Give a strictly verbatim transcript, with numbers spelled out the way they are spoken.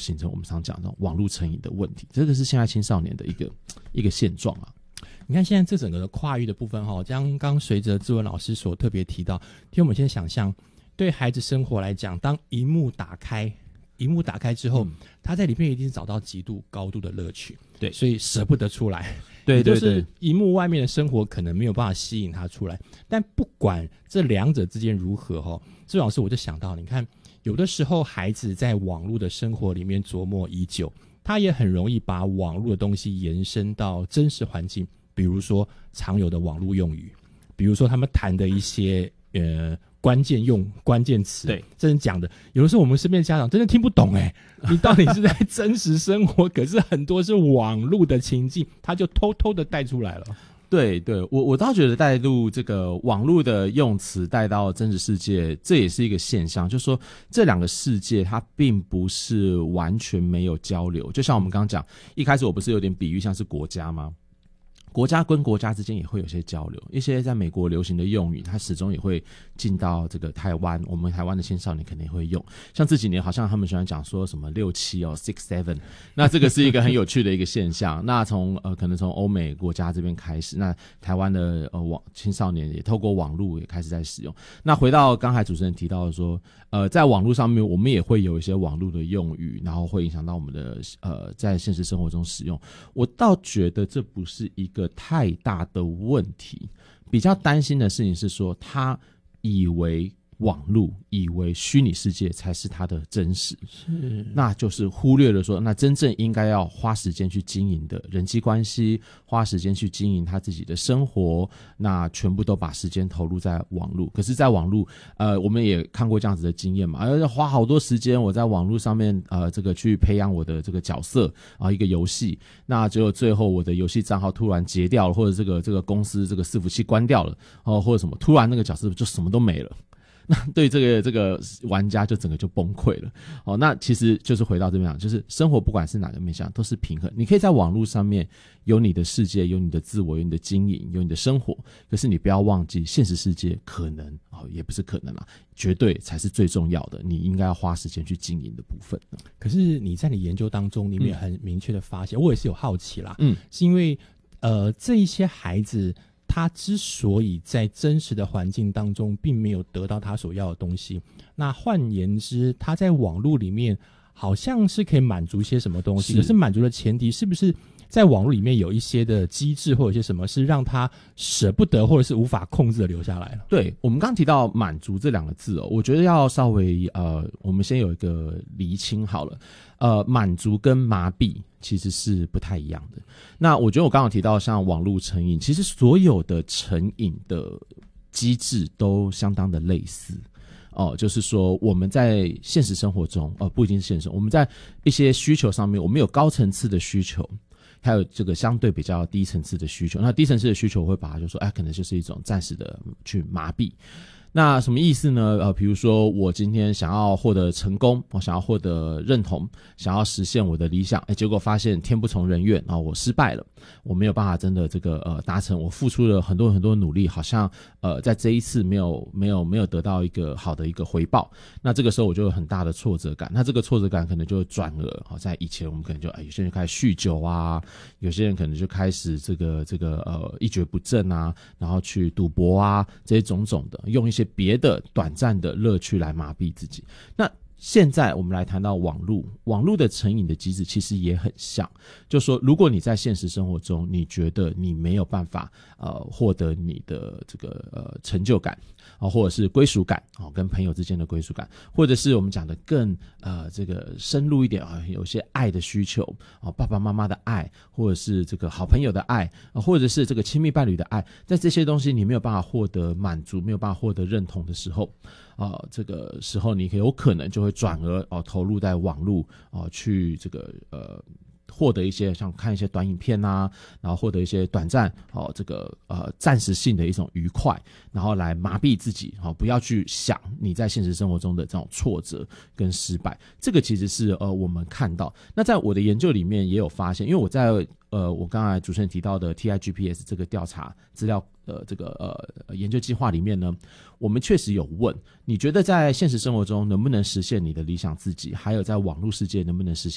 形成我们常讲的网络成瘾的问题，这个是现在青少年的一个一个现状啊。 你看现在这整个的跨域的部分齁，刚刚随着志文老师所特别提到，听我们先想象，对孩子生活来讲，当萤幕打开萤幕打开之后、嗯、他在里面一定是找到极度高度的乐趣， 对， 所以舍不得出来。 对对对， 就是萤幕外面的生活可能没有办法吸引他出来。但不管这两者之间如何齁，志文老师我就想到，你看有的时候孩子在网络的生活里面琢磨已久，他也很容易把网络的东西延伸到真实环境，比如说常有的网络用语，比如说他们谈的一些呃关键用关键词， 对， 真的讲的，有的时候我们身边的家长真的听不懂哎，你到底是在真实生活，可是很多是网络的情境，他就偷偷的带出来了。 对对，我我倒觉得带入这个网络的用词带到真实世界，这也是一个现象，就是说这两个世界它并不是完全没有交流。就像我们刚刚讲，一开始我不是有点比喻像是国家吗？国家跟国家之间也会有些交流，一些在美国流行的用语，它始终也会进到这个台湾，我们台湾的青少年肯定会用。像这几年好像他们喜欢讲说什么六七哦 six seven， 那这个是一个很有趣的一个现象。那从呃可能从欧美国家这边开始，那台湾的呃网青少年也透过网络也开始在使用。那回到刚才主持人提到的说，呃在网络上面我们也会有一些网络的用语，然后会影响到我们的呃在现实生活中使用。我倒觉得这不是一个太大的问题，比较担心的事情是说他以为网络以为虚拟世界才是他的真实， 是， 那就是忽略了说那真正应该要花时间去经营的人际关系，花时间去经营他自己的生活，那全部都把时间投入在网络。可是在网络呃我们也看过这样子的经验嘛，而花好多时间我在网络上面呃这个去培养我的这个角色啊、呃、一个游戏，那结果最后我的游戏账号突然截掉了，或者这个这个公司这个伺服器关掉了哦、呃、或者什么，突然那个角色就什么都没了，那对这个这个玩家就整个就崩溃了。哦，那其实就是回到这边讲，就是生活不管是哪个面向都是平衡。你可以在网络上面有你的世界，有你的自我，有你的经营，有你的生活，可是你不要忘记现实世界可能哦也不是可能啦，绝对才是最重要的，你应该要花时间去经营的部分。 可是你在你研究当中，你们也很明确的发现、嗯，我也是有好奇啦， 嗯， 是因为呃这一些孩子。他之所以在真实的环境当中并没有得到他所要的东西，那换言之他在网络里面好像是可以满足些什么东西，可是满足的前提是不是在网络里面有一些的机制或者一些什么是让他舍不得或者是无法控制的留下来了。 对，我们刚提到满足这两个字哦，我觉得要稍微呃我们先有一个厘清好了。呃满足跟麻痹其实是不太一样的。那我觉得我刚刚提到像网络成瘾，其实所有的成瘾的机制都相当的类似哦、呃，就是说我们在现实生活中哦、呃，不一定是现实，我们在一些需求上面，我们有高层次的需求，还有这个相对比较低层次的需求。那低层次的需求我会把它就说，哎，可能就是一种暂时的去麻痹。那什么意思呢？呃，比如说我今天想要获得成功，我想要获得认同，想要实现我的理想，哎，结果发现天不从人愿啊，我失败了，我没有办法真的这个呃达成，我付出了很多很多努力，好像呃在这一次没有没有没有得到一个好的一个回报，那这个时候我就有很大的挫折感，那这个挫折感可能就转而好、哦、在以前我们可能就哎有些人就开始酗酒啊，有些人可能就开始这个这个呃一蹶不振啊，然后去赌博啊，这些种种的，用一些别的短暂的乐趣来麻痹自己。那现在我们来谈到网络，网络的成瘾的机制其实也很像，就是说如果你在现实生活中你觉得你没有办法呃获得你的这个呃成就感啊、呃，或者是归属感啊、呃，跟朋友之间的归属感，或者是我们讲的更呃这个深入一点啊、呃，有些爱的需求啊、呃，爸爸妈妈的爱，或者是这个好朋友的爱啊、呃，或者是这个亲密伴侣的爱，在这些东西你没有办法获得满足，没有办法获得认同的时候啊、呃，这个时候你有可能就会转而哦、呃、投入在网络哦、呃、去这个呃获得一些像看一些短影片啊，然后获得一些短暂哦这个呃暂时性的一种愉快，然后来麻痹自己哦，不要去想你在现实生活中的这种挫折跟失败。这个其实是呃我们看到，那在我的研究里面也有发现，因为我在呃我刚才主持人提到的 T I G P S 这个调查资料呃这个呃研究计划里面呢，我们确实有问你觉得在现实生活中能不能实现你的理想自己，还有在网络世界能不能实现